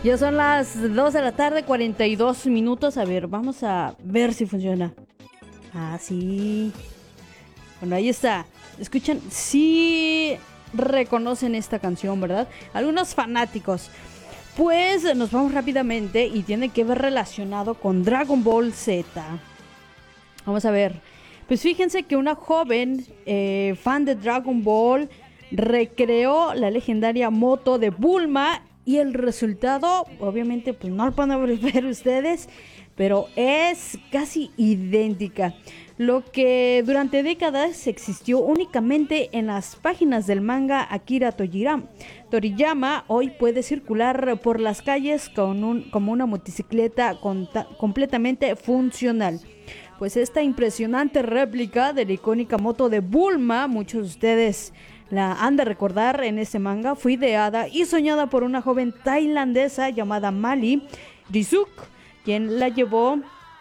Ya son las 2 de la tarde, 42 minutos. A ver, vamos a ver si funciona. Ah, sí. Bueno, ahí está. Escuchan, sí reconocen esta canción, ¿verdad? Algunos fanáticos. Pues nos vamos rápidamente y tiene que ver relacionado con Dragon Ball Z. Vamos a ver. Pues fíjense que una joven fan de Dragon Ball recreó la legendaria moto de Bulma y el resultado, obviamente, pues no lo pueden ver ustedes, pero es casi idéntica. Lo que durante décadas existió únicamente en las páginas del manga Akira Toriyama, hoy puede circular por las calles como una motocicleta completamente funcional. Pues esta impresionante réplica de la icónica moto de Bulma, muchos de ustedes la han de recordar en este manga, fue ideada y soñada por una joven tailandesa llamada Mali Rizuk, quien le llevó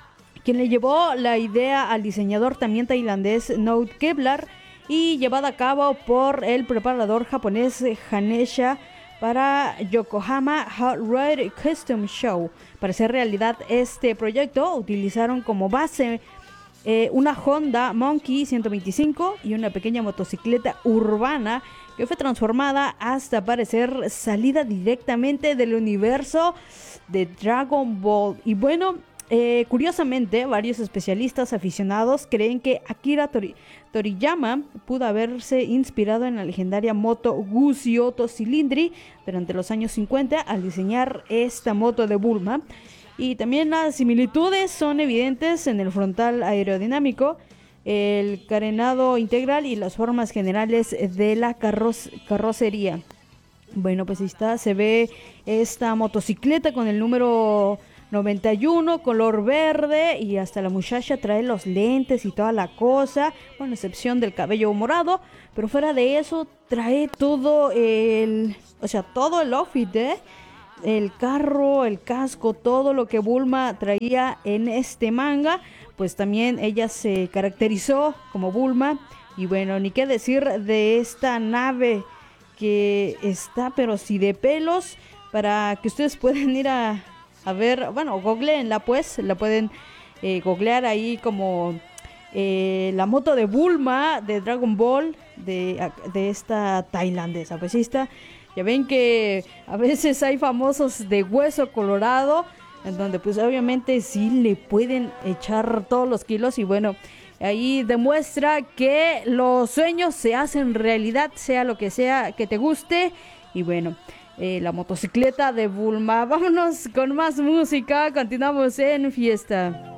la idea al diseñador también tailandés Nout Kevlar y llevada a cabo por el preparador japonés Hanesha para Yokohama Hot Rod Custom Show. Para hacer realidad este proyecto utilizaron como base una Honda Monkey 125 y una pequeña motocicleta urbana que fue transformada hasta parecer salida directamente del universo de Dragon Ball. Y bueno, curiosamente, varios especialistas aficionados creen que Akira Toriyama pudo haberse inspirado en la legendaria moto Guzzi 8 Cilindri durante los años 50 al diseñar esta moto de Bulma. Y también las similitudes son evidentes en el frontal aerodinámico, el carenado integral y las formas generales de la carrocería. Bueno, pues ahí está, se ve esta motocicleta con el número 91, color verde, y hasta la muchacha trae los lentes y toda la cosa, bueno, excepción del cabello morado, pero fuera de eso trae todo el outfit, el carro, el casco, todo lo que Bulma traía en este manga, pues también ella se caracterizó como Bulma. Y bueno, ni qué decir de esta nave que está pero sí de pelos, para que ustedes puedan ir a ver, bueno, googleenla pues, la pueden googlear ahí como la moto de Bulma de Dragon Ball de esta tailandesa. Pues sí está. Ya ven que a veces hay famosos de hueso colorado, en donde pues obviamente sí le pueden echar todos los kilos. Y bueno, ahí demuestra que los sueños se hacen realidad, sea lo que sea que te guste. Y bueno, la motocicleta de Bulma. Vámonos con más música, continuamos en fiesta.